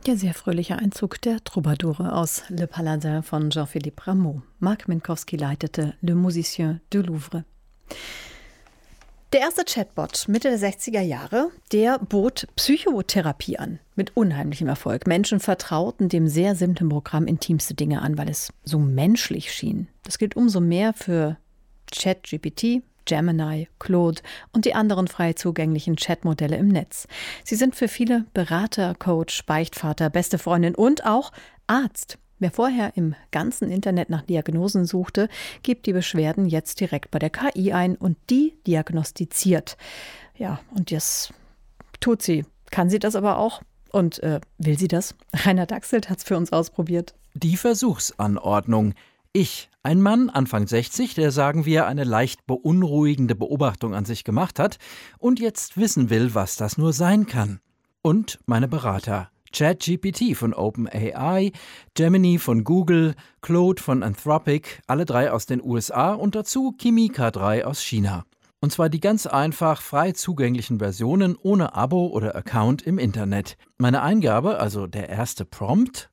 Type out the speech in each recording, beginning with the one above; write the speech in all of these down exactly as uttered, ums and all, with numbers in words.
Ja, sehr fröhlicher Einzug der Troubadoure aus Le Paladin von Jean-Philippe Rameau. Marc Minkowski leitete Le Musicien du Louvre. Der erste Chatbot Mitte der sechziger Jahre, der bot Psychotherapie an. Mit unheimlichem Erfolg. Menschen vertrauten dem sehr simplen Programm intimste Dinge an, weil es so menschlich schien. Das gilt umso mehr für ChatGPT, Gemini, Claude und die anderen frei zugänglichen Chatmodelle im Netz. Sie sind für viele Berater, Coach, Beichtvater, beste Freundin und auch Arzt. Wer vorher im ganzen Internet nach Diagnosen suchte, gibt die Beschwerden jetzt direkt bei der K I ein und die diagnostiziert. Ja, und das tut sie. Kann sie das aber auch? Und äh, will sie das? Rainer Dachselt hat es für uns ausprobiert. Die Versuchsanordnung. Ich, ein Mann, Anfang sechzig, der, sagen wir, eine leicht beunruhigende Beobachtung an sich gemacht hat und jetzt wissen will, was das nur sein kann. Und meine Berater. ChatGPT von OpenAI, Gemini von Google, Claude von Anthropic, alle drei aus den U S A und dazu Kimi K drei aus China. Und zwar die ganz einfach frei zugänglichen Versionen ohne Abo oder Account im Internet. Meine Eingabe, also der erste Prompt: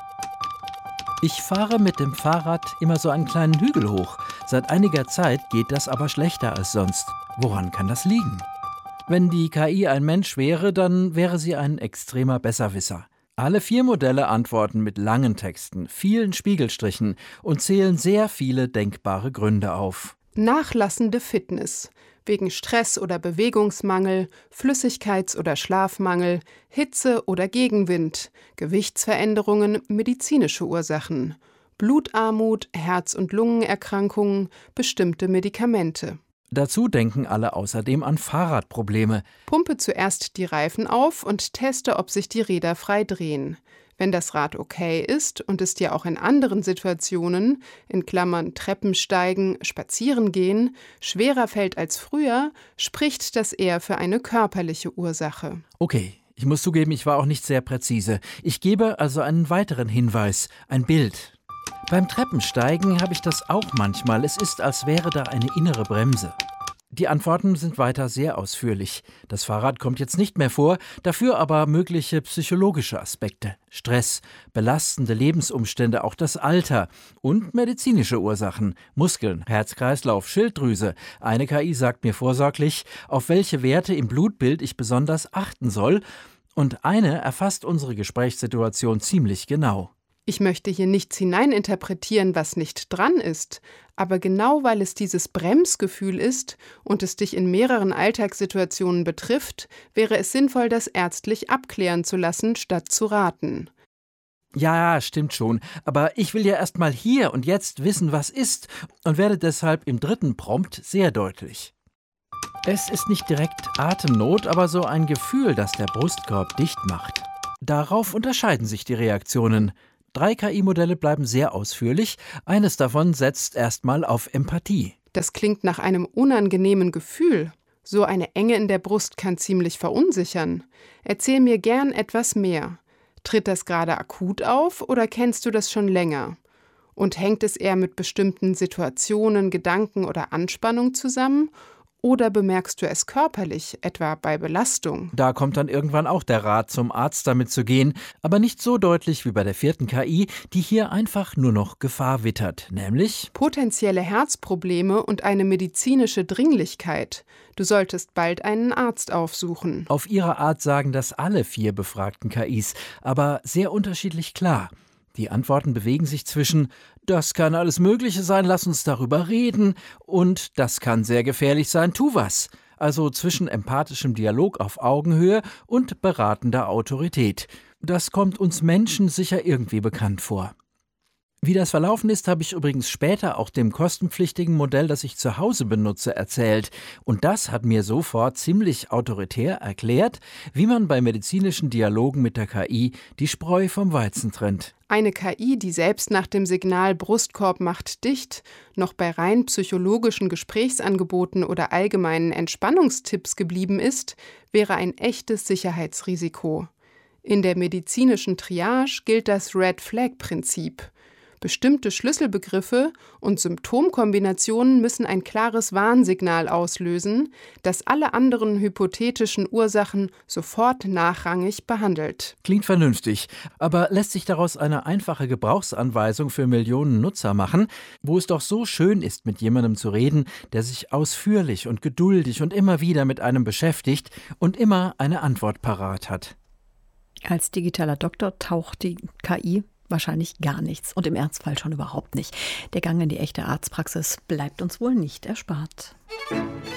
Ich fahre mit dem Fahrrad immer so einen kleinen Hügel hoch. Seit einiger Zeit geht das aber schlechter als sonst. Woran kann das liegen? Wenn die K I ein Mensch wäre, dann wäre sie ein extremer Besserwisser. Alle vier Modelle antworten mit langen Texten, vielen Spiegelstrichen und zählen sehr viele denkbare Gründe auf. Nachlassende Fitness. Wegen Stress oder Bewegungsmangel, Flüssigkeits- oder Schlafmangel, Hitze oder Gegenwind, Gewichtsveränderungen, medizinische Ursachen, Blutarmut, Herz- und Lungenerkrankungen, bestimmte Medikamente. Dazu denken alle außerdem an Fahrradprobleme. Pumpe zuerst die Reifen auf und teste, ob sich die Räder frei drehen. Wenn das Rad okay ist und es dir auch in anderen Situationen, in Klammern Treppensteigen, Spazierengehen, schwerer fällt als früher, spricht das eher für eine körperliche Ursache. Okay, ich muss zugeben, ich war auch nicht sehr präzise. Ich gebe also einen weiteren Hinweis, ein Bild. Beim Treppensteigen habe ich das auch manchmal. Es ist, als wäre da eine innere Bremse. Die Antworten sind weiter sehr ausführlich. Das Fahrrad kommt jetzt nicht mehr vor, dafür aber mögliche psychologische Aspekte. Stress, belastende Lebensumstände, auch das Alter und medizinische Ursachen. Muskeln, Herz-Kreislauf, Schilddrüse. Eine K I sagt mir vorsorglich, auf welche Werte im Blutbild ich besonders achten soll. Und eine erfasst unsere Gesprächssituation ziemlich genau. Ich möchte hier nichts hineininterpretieren, was nicht dran ist, aber genau weil es dieses Bremsgefühl ist und es dich in mehreren Alltagssituationen betrifft, wäre es sinnvoll, das ärztlich abklären zu lassen, statt zu raten. Ja, stimmt schon, aber ich will ja erst mal hier und jetzt wissen, was ist, und werde deshalb im dritten Prompt sehr deutlich. Es ist nicht direkt Atemnot, aber so ein Gefühl, das der Brustkorb dicht macht. Darauf unterscheiden sich die Reaktionen. Drei K I-Modelle bleiben sehr ausführlich. Eines davon setzt erstmal auf Empathie. Das klingt nach einem unangenehmen Gefühl. So eine Enge in der Brust kann ziemlich verunsichern. Erzähl mir gern etwas mehr. Tritt das gerade akut auf oder kennst du das schon länger? Und hängt es eher mit bestimmten Situationen, Gedanken oder Anspannung zusammen? Oder bemerkst du es körperlich, etwa bei Belastung? Da kommt dann irgendwann auch der Rat, zum Arzt damit zu gehen, aber nicht so deutlich wie bei der vierten K I, die hier einfach nur noch Gefahr wittert, nämlich potenzielle Herzprobleme und eine medizinische Dringlichkeit. Du solltest bald einen Arzt aufsuchen. Auf ihre Art sagen das alle vier befragten K Is, aber sehr unterschiedlich klar. Die Antworten bewegen sich zwischen „Das kann alles Mögliche sein, lass uns darüber reden" und „Das kann sehr gefährlich sein, tu was". Also zwischen empathischem Dialog auf Augenhöhe und beratender Autorität. Das kommt uns Menschen sicher irgendwie bekannt vor. Wie das verlaufen ist, habe ich übrigens später auch dem kostenpflichtigen Modell, das ich zu Hause benutze, erzählt. Und das hat mir sofort ziemlich autoritär erklärt, wie man bei medizinischen Dialogen mit der K I die Spreu vom Weizen trennt. Eine K I, die selbst nach dem Signal Brustkorb macht dicht, noch bei rein psychologischen Gesprächsangeboten oder allgemeinen Entspannungstipps geblieben ist, wäre ein echtes Sicherheitsrisiko. In der medizinischen Triage gilt das Red-Flag-Prinzip. Bestimmte Schlüsselbegriffe und Symptomkombinationen müssen ein klares Warnsignal auslösen, das alle anderen hypothetischen Ursachen sofort nachrangig behandelt. Klingt vernünftig, aber lässt sich daraus eine einfache Gebrauchsanweisung für Millionen Nutzer machen, wo es doch so schön ist, mit jemandem zu reden, der sich ausführlich und geduldig und immer wieder mit einem beschäftigt und immer eine Antwort parat hat. Als digitaler Doktor taucht die K I wahrscheinlich gar nichts und im Ernstfall schon überhaupt nicht. Der Gang in die echte Arztpraxis bleibt uns wohl nicht erspart.